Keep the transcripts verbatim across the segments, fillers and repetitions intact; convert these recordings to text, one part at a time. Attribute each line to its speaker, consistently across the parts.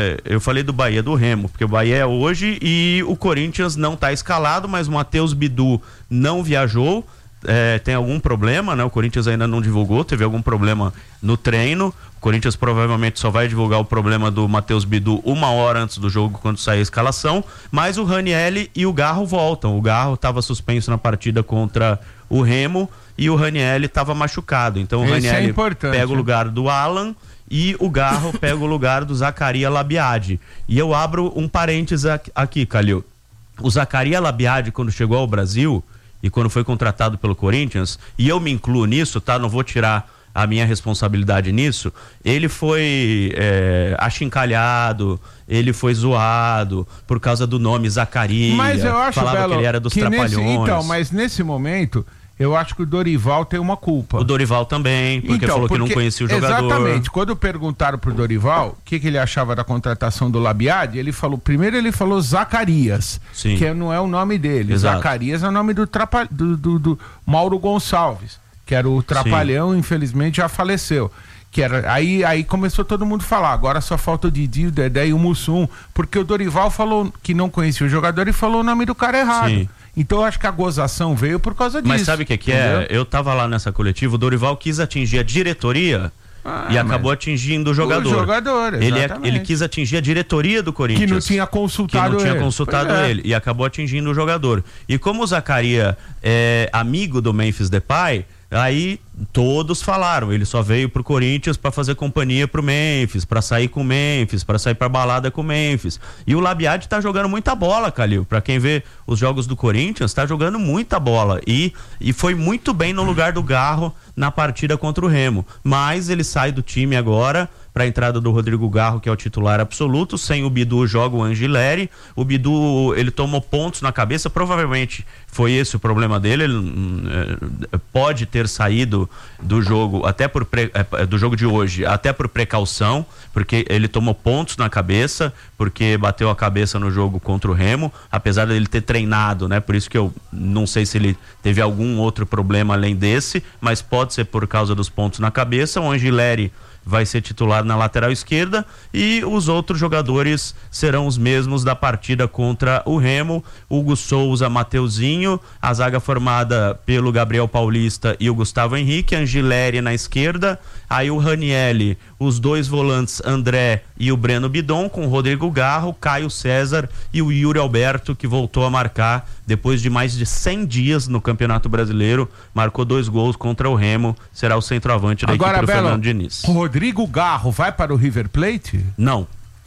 Speaker 1: Eu falei do Bahia, do Remo, porque o Bahia é hoje e o Corinthians não está escalado, mas o Matheus Bidu não viajou. É, tem algum problema, né? O Corinthians ainda não divulgou, teve algum problema no treino. O Corinthians provavelmente só vai divulgar o problema do Matheus Bidu uma hora antes do jogo, quando sair a escalação. Mas o Ranieri e o Garro voltam. O Garro estava suspenso na partida contra o Remo e o Ranieri estava machucado. Então o Ranieri
Speaker 2: é
Speaker 1: pega o lugar do Alan e o Garro pega o lugar do Zacarias Labiade. E eu abro um parênteses aqui, Calil. O Zacarias Labiade, quando chegou ao Brasil e quando foi contratado pelo Corinthians, e eu me incluo nisso, tá? Não vou tirar a minha responsabilidade nisso. Ele foi é, achincalhado, ele foi zoado por causa do nome Zacarias.
Speaker 2: Mas eu acho,
Speaker 1: falava
Speaker 2: Belo,
Speaker 1: que ele era dos
Speaker 2: que
Speaker 1: Trapalhões.
Speaker 2: Nesse, então, mas nesse momento, eu acho que o Dorival tem uma culpa.
Speaker 1: O Dorival também, porque
Speaker 2: então,
Speaker 1: falou
Speaker 2: porque,
Speaker 1: que não conhecia o jogador.
Speaker 2: Exatamente. Quando perguntaram pro Dorival o que, que ele achava da contratação do Labiade, ele falou, primeiro ele falou Zacarias,
Speaker 1: Sim.
Speaker 2: que não é o nome dele.
Speaker 1: Exato.
Speaker 2: Zacarias é o nome do, trapa, do, do, do Mauro Gonçalves, que era o Trapalhão, Sim. infelizmente já faleceu. Que era, aí, aí começou todo mundo a falar, agora só falta o Didi, o Dedé e o Mussum, porque o Dorival falou que não conhecia o jogador e falou o nome do cara errado. Sim. Então eu acho que a gozação veio por causa disso.
Speaker 1: Mas sabe o que, que é? Eu tava lá nessa coletiva, o Dorival quis atingir a diretoria ah, e acabou atingindo o jogador. O
Speaker 2: jogador,
Speaker 1: ele, ele quis atingir a diretoria do Corinthians.
Speaker 2: Que não tinha consultado ele.
Speaker 1: Que não tinha consultado
Speaker 2: é.
Speaker 1: ele. E acabou atingindo o jogador. E como o Zacarias é amigo do Memphis Depay, aí todos falaram, ele só veio pro Corinthians para fazer companhia pro Memphis, para sair com o Memphis, para sair pra balada com o Memphis. E o Labiade tá jogando muita bola, Calil. Para quem vê os jogos do Corinthians, tá jogando muita bola e, e foi muito bem no lugar do Garro na partida contra o Remo. Mas ele sai do time agora para a entrada do Rodrigo Garro, que é o titular absoluto. Sem o Bidu joga o Angileri. O Bidu, ele tomou pontos na cabeça, provavelmente foi esse o problema dele. Ele hum, é, pode ter saído do jogo até por pre, é, do jogo de hoje, até por precaução, porque ele tomou pontos na cabeça, porque bateu a cabeça no jogo contra o Remo, apesar dele ter treinado, né? Por isso que eu não sei se ele teve algum outro problema além desse, mas pode ser por causa dos pontos na cabeça. O Angileri vai ser titular na lateral esquerda e os outros jogadores serão os mesmos da partida contra o Remo. Hugo Souza, Mateuzinho, a zaga formada pelo Gabriel Paulista e o Gustavo Henrique, Angileri na esquerda, aí o Ranieri, os dois volantes André e o Breno Bidon, com o Rodrigo Garro, Caio César e o Yuri Alberto, que voltou a marcar depois de mais de cem dias no Campeonato Brasileiro, marcou dois gols contra o Remo, será o centroavante da
Speaker 2: Agora,
Speaker 1: equipe do
Speaker 2: Belo,
Speaker 1: Fernando Diniz.
Speaker 2: O Rodrigo Garro vai para o River Plate?
Speaker 1: Não.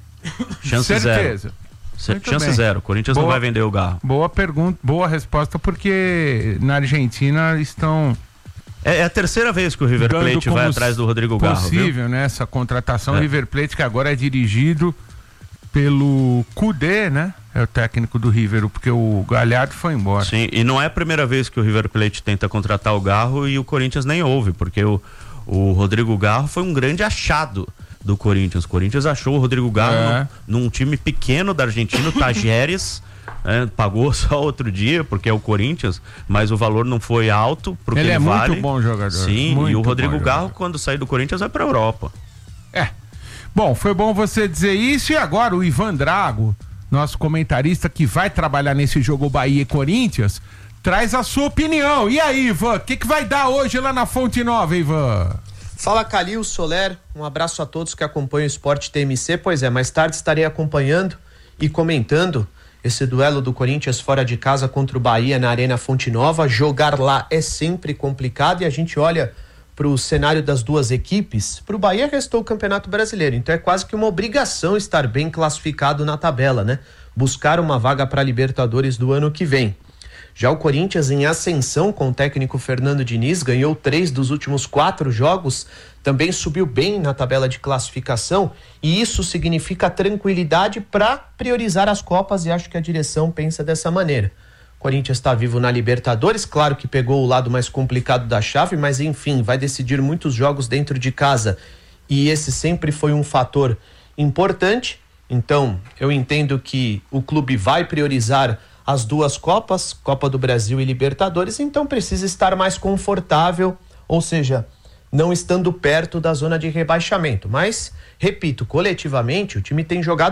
Speaker 1: Chance
Speaker 2: Certeza.
Speaker 1: zero. Chance bem. zero. O Corinthians boa, não vai vender o Garro.
Speaker 2: Boa pergunta, boa resposta, porque na Argentina estão...
Speaker 1: É, é a terceira vez que o River Plate vai atrás do Rodrigo Garro.
Speaker 2: Possível, né? Essa contratação. É. River Plate que agora é dirigido pelo Cudê, né? É o técnico do River, porque o Galhardo foi embora.
Speaker 1: Sim, e não é a primeira vez que o River Plate tenta contratar o Garro e o Corinthians nem ouve, porque o, o Rodrigo Garro foi um grande achado do Corinthians. O Corinthians achou o Rodrigo Garro é. num, num time pequeno da Argentina, o Tajeres. É, pagou só outro dia, porque é o Corinthians, mas o valor não foi alto pro que ele, ele é vale.
Speaker 2: Muito bom jogador.
Speaker 1: Sim,
Speaker 2: muito
Speaker 1: e o Rodrigo Garro,
Speaker 2: jogador.
Speaker 1: Quando sair do Corinthians, vai pra Europa.
Speaker 2: É. Bom, foi bom você dizer isso. E agora o Ivan Drago, nosso comentarista que vai trabalhar nesse jogo Bahia e Corinthians, traz a sua opinião. E aí, Ivan, o que, que vai dar hoje lá na Fonte Nova, Ivan?
Speaker 3: Fala, Calil, Soler, um abraço a todos que acompanham o Esporte T M C. Pois é, mais tarde estarei acompanhando e comentando esse duelo do Corinthians fora de casa contra o Bahia na Arena Fonte Nova. Jogar lá é sempre complicado e a gente olha para o cenário das duas equipes. Para o Bahia restou o Campeonato Brasileiro, então é quase que uma obrigação estar bem classificado na tabela, né? Buscar uma vaga para a Libertadores do ano que vem. Já o Corinthians, em ascensão com o técnico Fernando Diniz, ganhou três dos últimos quatro jogos, também subiu bem na tabela de classificação, e isso significa tranquilidade para priorizar as Copas, e acho que a direção pensa dessa maneira. O Corinthians está vivo na Libertadores, claro que pegou o lado mais complicado da chave, mas enfim, vai decidir muitos jogos dentro de casa, e esse sempre foi um fator importante. Então, eu entendo que o clube vai priorizar as duas Copas, Copa do Brasil e Libertadores, então precisa estar mais confortável, ou seja, não estando perto da zona de rebaixamento. Mas, repito, coletivamente o time tem jogado